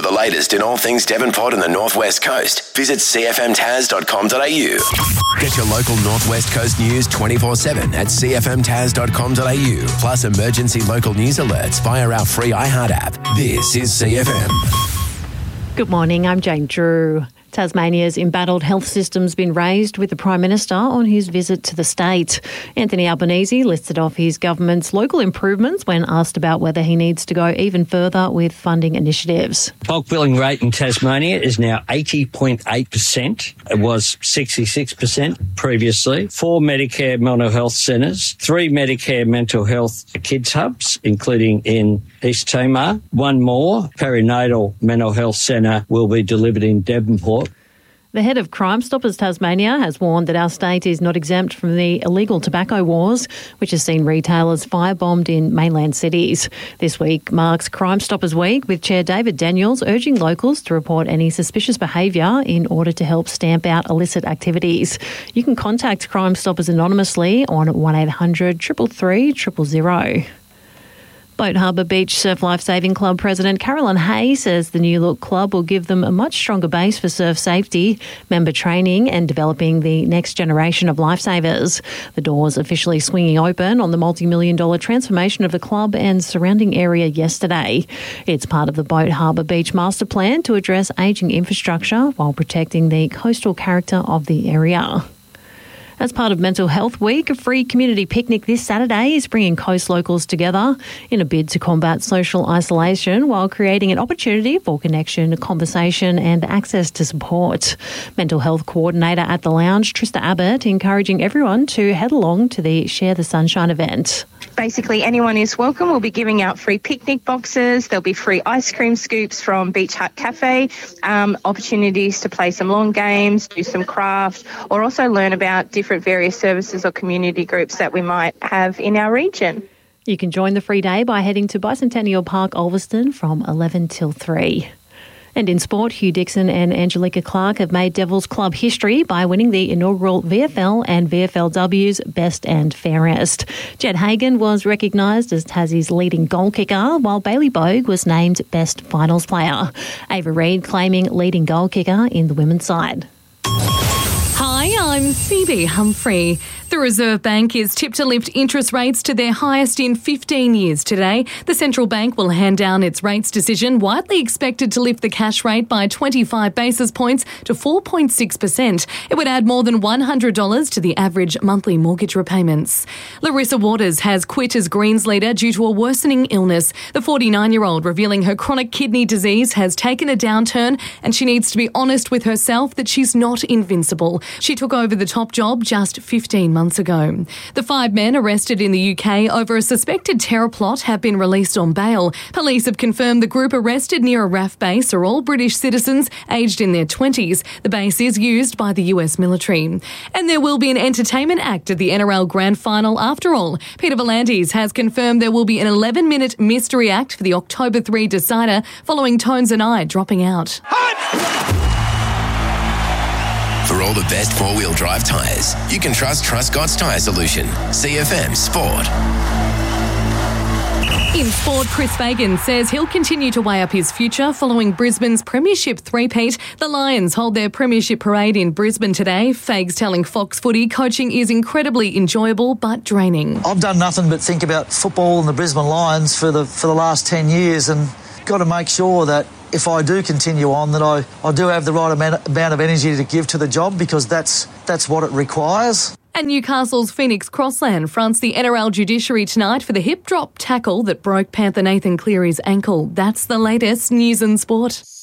the latest in all things Devonport and the North West Coast, visit cfmtaz.com.au. Get your local North West Coast news 24/7 at cfmtaz.com.au. Plus emergency local news alerts via our free iHeart app. This is CFM. Good morning, I'm Jane Drew. Tasmania's embattled health system's been raised with the Prime Minister on his visit to the state. Anthony Albanese listed off his government's local improvements when asked about whether he needs to go even further with funding initiatives. Bulk billing rate in Tasmania is now 80.8%. It was 66% previously. 4 Medicare mental health centres, 3 Medicare mental health kids hubs, including in East Timor. 1 more perinatal mental health centre will be delivered in Devonport. The head of Crime Stoppers Tasmania has warned that our state is not exempt from the illegal tobacco wars, which has seen retailers firebombed in mainland cities. This week marks Crime Stoppers Week, with Chair David Daniels urging locals to report any suspicious behaviour in order to help stamp out illicit activities. You can contact Crime Stoppers anonymously on 1800 333 000. Boat Harbour Beach Surf Lifesaving Club President Carolyn Hay says the New Look Club will give them a much stronger base for surf safety, member training and developing the next generation of lifesavers. The doors officially swinging open on the multi-million-dollar transformation of the club and surrounding area yesterday. It's part of the Boat Harbour Beach Master Plan to address ageing infrastructure while protecting the coastal character of the area. As part of Mental Health Week, a free community picnic this Saturday is bringing coast locals together in a bid to combat social isolation while creating an opportunity for connection, conversation and access to support. Mental Health Coordinator at the Lounge, Trista Abbott, encouraging everyone to head along to the Share the Sunshine event. Basically, anyone is welcome. We'll be giving out free picnic boxes. There'll be free ice cream scoops from Beach Hut Cafe, opportunities to play some lawn games, do some craft, or also learn about different various services or community groups that we might have in our region. You can join the free day by heading to Bicentennial Park, Ulverston from 11 till 3. And in sport, Hugh Dixon and Angelica Clark have made Devils club history by winning the inaugural VFL and VFLW's Best and Fairest. Jed Hagan was recognised as Tassie's leading goal kicker, while Bailey Bogue was named Best Finals Player. Ava Reid claiming leading goal kicker in the women's side. Hi, I'm Phoebe Humphrey. The Reserve Bank is tipped to lift interest rates to their highest in 15 years today. The central bank will hand down its rates decision, widely expected to lift the cash rate by 25 basis points to 4.6%. It would add more than $100 to the average monthly mortgage repayments. Larissa Waters has quit as Greens leader due to a worsening illness. The 49-year-old revealing her chronic kidney disease has taken a downturn and she needs to be honest with herself that she's not invincible. She took over the top job just 15 months ago. The 5 men arrested in the UK over a suspected terror plot have been released on bail. Police have confirmed the group arrested near a RAF base are all British citizens aged in their 20s. The base is used by the US military. And there will be an entertainment act at the NRL Grand Final after all. Peter V'landys has confirmed there will be an 11-minute mystery act for the October 3 decider following Tones and I dropping out. For all the best four-wheel drive tyres, you can trust Truscott's Tyre Solution. CFM Sport. In sport, Chris Fagan says he'll continue to weigh up his future following Brisbane's premiership three-peat. The Lions hold their premiership parade in Brisbane today. Fags telling Fox Footy coaching is incredibly enjoyable but draining. I've done nothing but think about football and the Brisbane Lions for the last 10 years and got to make sure that if I do continue on, that I do have the right amount of energy to give to the job because that's what it requires. And Newcastle's Phoenix Crossland fronts the NRL judiciary tonight for the hip drop tackle that broke Panther Nathan Cleary's ankle. That's the latest news and sport.